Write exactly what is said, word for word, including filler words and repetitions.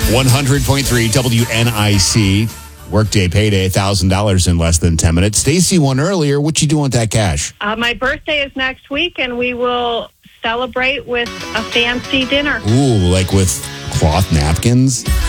one hundred point three W N I C. Workday payday, one thousand dollars in less than ten minutes. Stacy won earlier. What you doing with that cash? Uh, my birthday is next week, and we will celebrate with a fancy dinner. Ooh, like with cloth napkins?